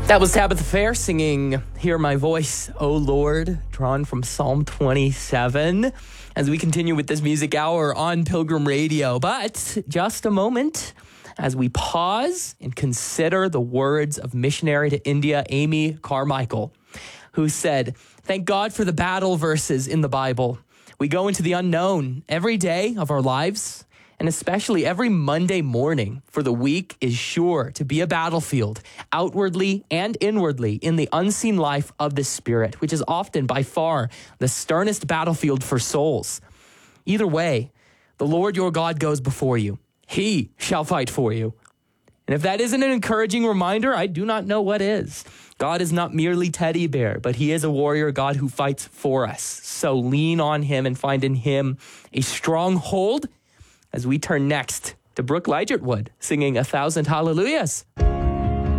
That was Tabitha Fair singing Hear My Voice, O Lord, drawn from Psalm 27, as we continue with this music hour on Pilgrim Radio. But just a moment as we pause and consider the words of missionary to India, Amy Carmichael, who said, "Thank God for the battle verses in the Bible. We go into the unknown every day of our lives, and especially every Monday morning for the week is sure to be a battlefield, outwardly and inwardly, in the unseen life of the Spirit, which is often by far the sternest battlefield for souls. Either way, the Lord your God goes before you. He shall fight for you." And if that isn't an encouraging reminder, I do not know what is. God is not merely teddy bear, but he is a warrior God who fights for us. So lean on him and find in him a stronghold as we turn next to Brooke Ligertwood singing 1,000 Hallelujahs.